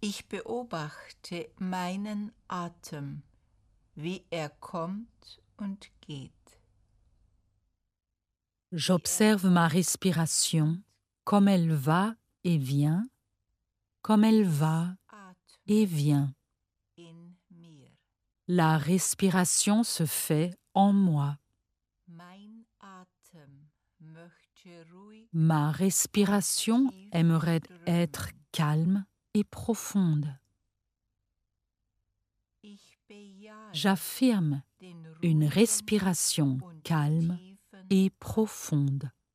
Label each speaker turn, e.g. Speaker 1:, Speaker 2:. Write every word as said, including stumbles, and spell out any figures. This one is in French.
Speaker 1: Ich beobachte meinen Atem, wie er kommt und geht.
Speaker 2: J'observe ma respiration, comme elle va et vient, comme elle va et vient.
Speaker 1: In mir.
Speaker 2: La respiration se fait en moi.
Speaker 1: Mein Atem möchte ruhig
Speaker 2: Ma respiration aimerait être calme et profonde.
Speaker 1: Ich bejahe
Speaker 2: J'affirme
Speaker 1: den
Speaker 2: une
Speaker 1: ruhigen
Speaker 2: respiration
Speaker 1: und
Speaker 2: calme
Speaker 1: tiefen
Speaker 2: et profonde.